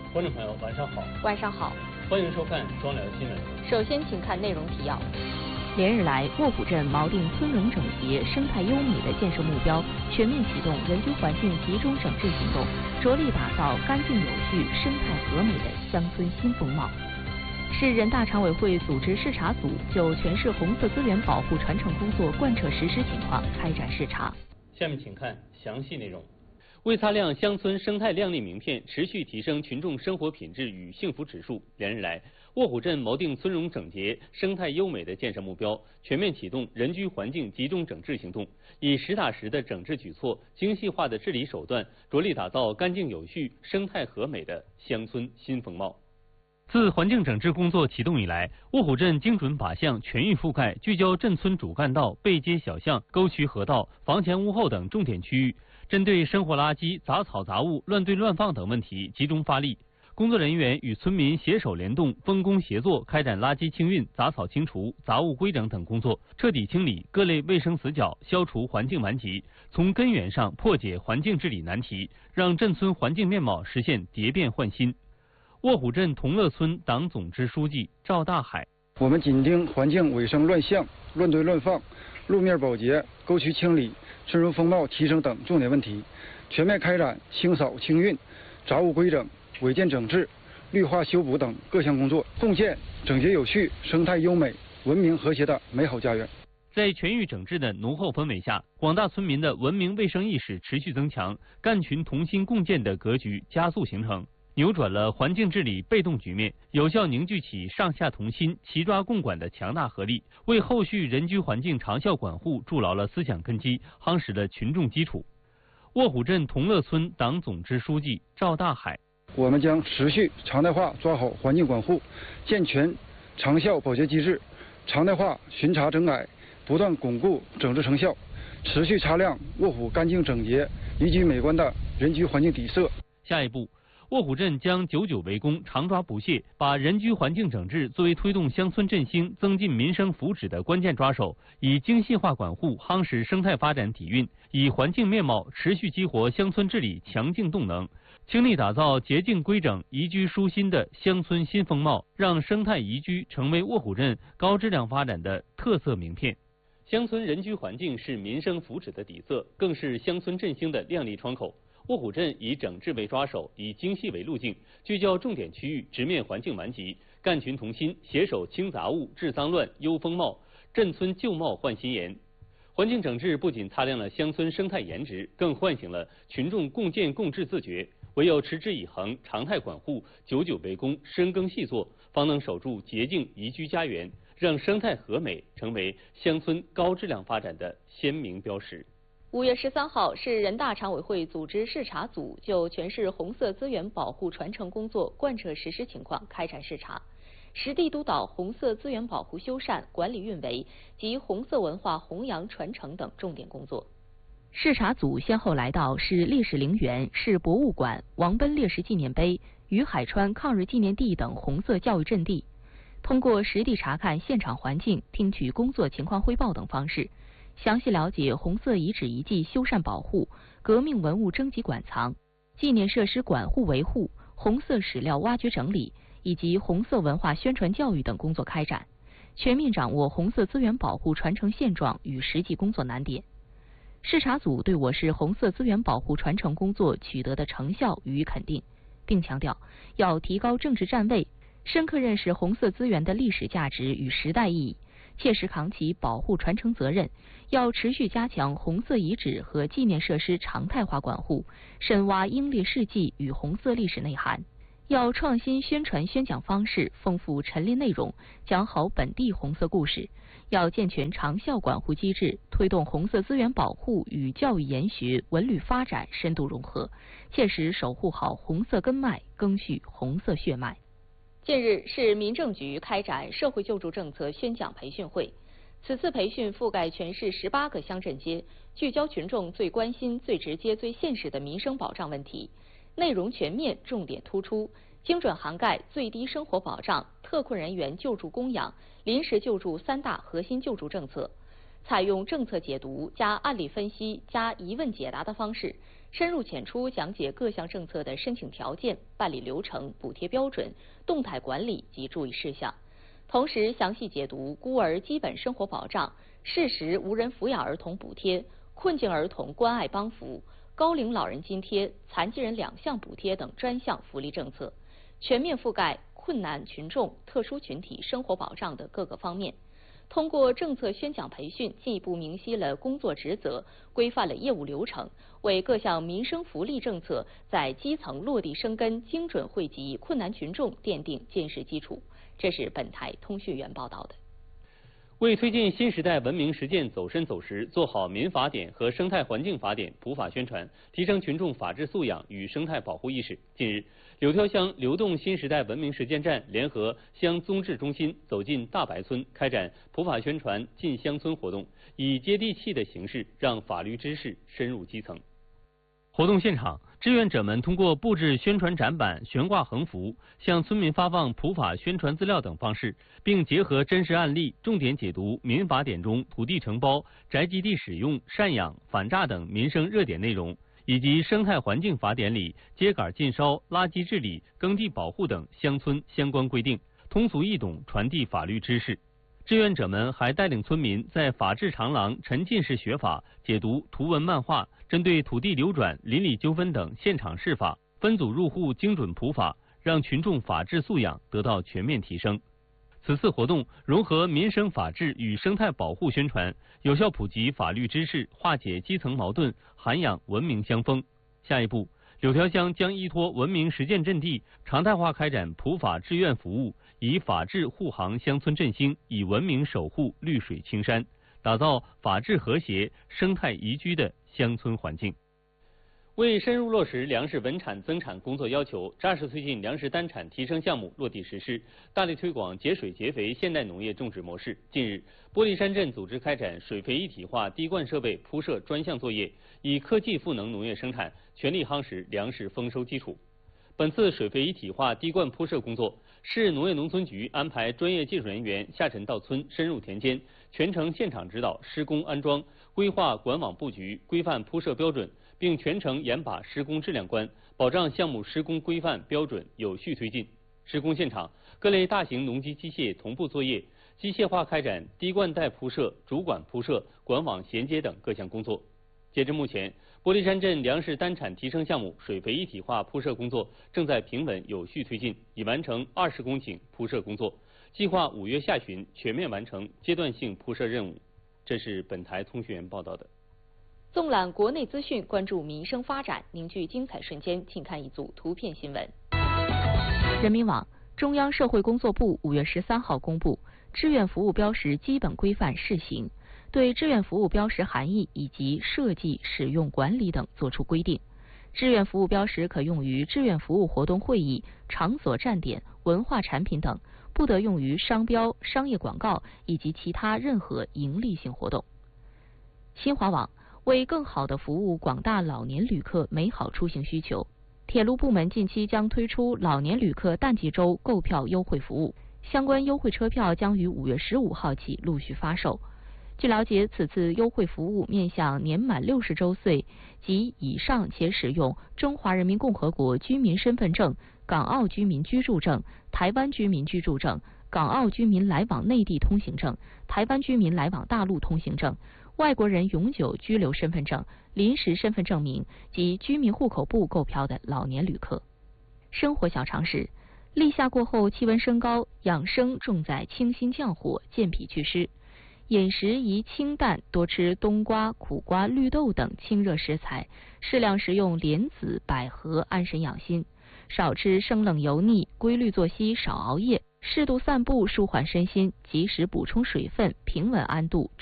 观众朋友，晚上好。 晚上好， 欢迎收看双聊新闻。 首先，请看内容提要。 连日来，卧虎镇锚定村容整洁、生态优美的建设目标，全面启动人居环境集中整治行动，着力打造干净有序、生态和美的乡村新风貌。市人大常委会组织视察组就全市红色资源保护传承工作贯彻实施情况开展视察。 下面请看详细内容。为擦亮乡村生态亮丽名片，持续提升群众生活品质与幸福指数，连日来，卧虎镇锚定村容整洁、生态优美的建设目标，全面启动人居环境集中整治行动，以实打实的整治举措、精细化的治理手段，着力打造干净有序、生态和美的乡村新风貌。自环境整治工作启动以来，卧虎镇精准靶向、全域覆盖，聚焦镇村主干道、背街小巷、沟渠河道、房前屋后等重点区域，针对生活垃圾、杂草杂物乱堆乱放等问题集中发力。工作人员与村民携手联动，分工协作，开展垃圾清运、杂草清除、杂物归整等工作，彻底清理各类卫生死角，消除环境顽疾，从根源上破解环境治理难题，让镇村环境面貌实现蝶变换新。卧虎镇同乐村党总支书记赵大海： 我们紧盯环境卫生乱象、乱堆乱放、路面保洁、沟渠清理、村容风貌提升等重点问题，全面开展清扫清运、杂物归整、违建整治、绿化修补等各项工作，共建整洁有序、生态优美、文明和谐的美好家园。 在全域整治的浓厚氛围下，广大村民的文明卫生意识持续增强，干群同心共建的格局加速形成，扭转了环境治理被动局面，有效凝聚起上下同心、齐抓共管的强大合力，为后续人居环境长效管护筑牢了思想根基，夯实了群众基础。卧虎镇同乐村党总支书记赵大海： 我们将持续常态化抓好环境管护，健全长效保洁机制，常态化巡查整改，不断巩固整治成效，持续擦亮卧虎干净整洁、宜居美观的人居环境底色。 下一步，卧虎镇将久久为功，常抓不懈，把人居环境整治作为推动乡村振兴、增进民生福祉的关键抓手，以精细化管护夯实生态发展底蕴，以环境面貌持续激活乡村治理强劲动能，倾力打造洁净规整、宜居舒心的乡村新风貌，让生态宜居成为卧虎镇高质量发展的特色名片。乡村人居环境是民生福祉的底色，更是乡村振兴的亮丽窗口。卧虎镇以整治为抓手，以精细为路径，聚焦重点区域，直面环境顽疾，干群同心，携手清杂物、治脏乱、优风貌，镇村旧貌换新颜。环境整治不仅擦亮了乡村生态颜值，更唤醒了群众共建共治自觉。唯有持之以恒、常态管护、久久为功、深耕细作，方能守住洁净宜居家园，让生态和美成为乡村高质量发展的鲜明标识。 5月13号，市人大常委会组织视察组就全市红色资源保护传承工作贯彻实施情况开展视察，实地督导红色资源保护修缮、管理运维及红色文化弘扬传承等重点工作。 视察组先后来到市历史陵园、市博物馆、王奔烈士纪念碑、于海川抗日纪念地等红色教育阵地，通过实地查看现场环境、听取工作情况汇报等方式，详细了解红色遗址遗迹修缮保护、革命文物征集馆藏、纪念设施管护维护、红色史料挖掘整理以及红色文化宣传教育等工作开展，全面掌握红色资源保护传承现状与实际工作难点。视察组对我市红色资源保护传承工作取得的成效予以肯定，并强调要提高政治站位，深刻认识红色资源的历史价值与时代意义，切实扛起保护传承责任，要持续加强红色遗址和纪念设施常态化管护，深挖英烈事迹与红色历史内涵。要创新宣传宣讲方式，丰富陈列内容，讲好本地红色故事。要健全长效管护机制，推动红色资源保护与教育研学、文旅发展深度融合，切实守护好红色根脉，赓续红色血脉。 近日，市民政局开展社会救助政策宣讲培训会。此次培训覆盖全市18个乡镇街，聚焦群众最关心、最直接、最现实的民生保障问题，内容全面、重点突出，精准涵盖最低生活保障、特困人员救助供养、临时救助3大核心救助政策，采用政策解读加案例分析加疑问解答的方式， 深入浅出讲解各项政策的申请条件、办理流程、补贴标准、动态管理及注意事项，同时详细解读孤儿基本生活保障、适时无人抚养儿童补贴、困境儿童关爱帮扶、高龄老人津贴、残疾人2项补贴等专项福利政策，全面覆盖困难群众、特殊群体生活保障的各个方面。通过政策宣讲培训，进一步明晰了工作职责，规范了业务流程，为各项民生福利政策在基层落地生根、精准惠及困难群众奠定坚实基础。这是本台通讯员报道的。 为推进新时代文明实践走深走实，做好民法典和生态环境法典普法宣传，提升群众法治素养与生态保护意识。近日，柳条乡流动新时代文明实践站联合乡综治中心走进大白村，开展普法宣传进乡村活动，以接地气的形式让法律知识深入基层。活动现场，志愿者们通过布置宣传展板、悬挂横幅，向村民发放普法宣传资料等方式，并结合真实案例，重点解读民法典中土地承包、宅基地使用、赡养、反诈等民生热点内容，以及生态环境法典里秸秆禁烧、垃圾治理、耕地保护等乡村相关规定，通俗易懂传递法律知识。志愿者们还带领村民在法治长廊沉浸式学法，解读图文漫画，针对土地流转、邻里纠纷等现场释法，分组入户精准普法，让群众法治素养得到全面提升。此次活动融合民生法治与生态保护宣传，有效普及法律知识，化解基层矛盾，涵养文明乡风。下一步，柳条乡将依托文明实践阵地，常态化开展普法志愿服务，以法治护航乡村振兴，以文明守护绿水青山，打造法治和谐、生态宜居的乡村环境。为深入落实粮食稳产增产工作要求，扎实推进粮食单产提升项目落地实施，大力推广节水节肥现代农业种植模式。近日，玻璃山镇组织开展水肥一体化滴灌设备铺设专项作业，以科技赋能农业生产，全力夯实粮食丰收基础。本次水肥一体化滴灌铺设工作，市农业农村局安排专业技术人员下沉到村，深入田间，全程现场指导施工安装，规划管网布局，规范铺设标准，并全程严把施工质量关，保障项目施工规范标准有序推进。施工现场，各类大型农机机械同步作业，机械化开展滴灌带铺设、主管铺设、管网衔接等各项工作。截至目前，玻璃山镇粮食单产提升项目水肥一体化铺设工作正在平稳有序推进，已完成20公顷铺设工作，计划5月下旬全面完成阶段性铺设任务。这是本台通讯员报道的。 纵览国内资讯，关注民生发展，凝聚精彩瞬间，请看一组图片新闻。 人民网、中央社会工作部5月13号公布《志愿服务标识基本规范试行》，对志愿服务标识含义以及设计、使用、管理等作出规定。志愿服务标识可用于志愿服务活动会议、场所站点、文化产品等，不得用于商标、商业广告以及其他任何盈利性活动。新华网为更好地服务广大老年旅客美好出行需求，铁路部门近期将推出老年旅客淡季周购票优惠服务，相关优惠车票将于5月15号起陆续发售。据了解，此次优惠服务面向年满60周岁及以上且使用中华人民共和国居民身份证、港澳居民居住证、台湾居民居住证、港澳居民来往内地通行证、台湾居民来往大陆通行证、外国人永久居留身份证、临时身份证明及居民户口簿购票的老年旅客。生活小常识：立夏过后气温升高，养生重在清心降火、健脾祛湿。饮食宜清淡，多吃冬瓜、苦瓜、绿豆等清热食材，适量食用莲子、百合，安神养心。少吃生冷油腻，规律作息，少熬夜，适度散步，舒缓身心，及时补充水分，平稳安度